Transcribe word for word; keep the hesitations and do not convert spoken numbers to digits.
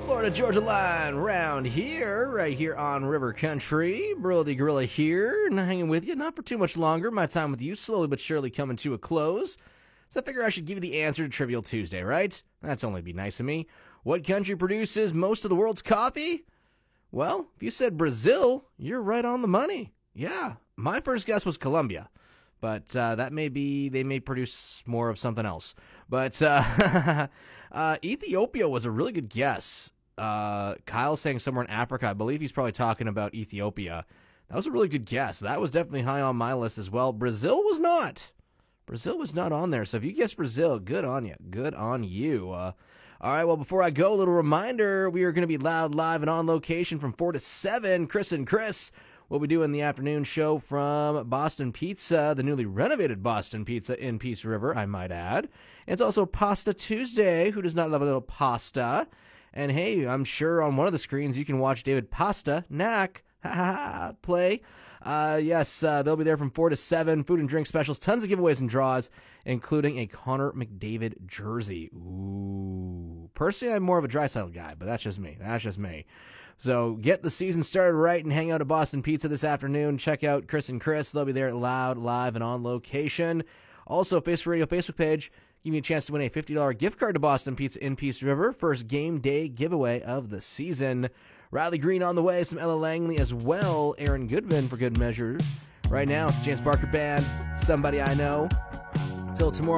Florida Georgia line round here, right here on River Country. Brody Gorilla here, and hanging with you, not for too much longer. My time with you slowly but surely coming to a close. So I figure I should give you the answer to Trivial Tuesday, right? That's only be nice of me. What country produces most of the world's coffee? Well, if you said Brazil, you're right on the money. Yeah, my first guess was Colombia, but uh, that may be, they may produce more of something else. But uh, uh, Ethiopia was a really good guess. Uh, Kyle's saying somewhere in Africa. I believe he's probably talking about Ethiopia. That was a really good guess. That was definitely high on my list as well. Brazil was not. Brazil was not on there. So if you guessed Brazil, good on you. Good on you. Uh, all right, well, before I go, a little reminder, we are going to be loud, live, and on location from four to seven. Chris and Chris will be doing the afternoon show from Boston Pizza, the newly renovated Boston Pizza in Peace River, I might add. It's also Pasta Tuesday. Who does not love a little pasta? And hey, I'm sure on one of the screens you can watch David Pasta Knack play. Uh, yes, uh, they'll be there from four to seven. Food and drink specials, tons of giveaways and draws, including a Connor McDavid jersey. Ooh. Personally, I'm more of a Draisaitl guy, but that's just me. That's just me. So get the season started right and hang out at Boston Pizza this afternoon. Check out Chris and Chris. They'll be there loud, live, and on location. Also, Face for Radio Facebook page. Give me a chance to win a fifty dollars gift card to Boston Pizza in Peace River. First game day giveaway of the season. Riley Green on the way. Some Ella Langley as well. Aaron Goodman for good measure. Right now, it's James Barker Band. Somebody I Know. Till tomorrow.